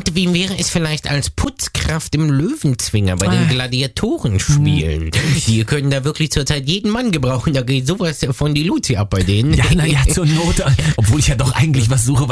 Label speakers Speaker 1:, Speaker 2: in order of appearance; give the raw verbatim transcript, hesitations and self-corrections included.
Speaker 1: dachte, wie wäre es vielleicht als Putzkraft im Löwenzwinger bei den Gladiatoren spielen? Die können da wirklich zurzeit jeden Mann gebrauchen, da geht sowas von die Luzi ab bei denen.
Speaker 2: Ja, naja, zur Not, obwohl ich ja doch eigentlich was suche,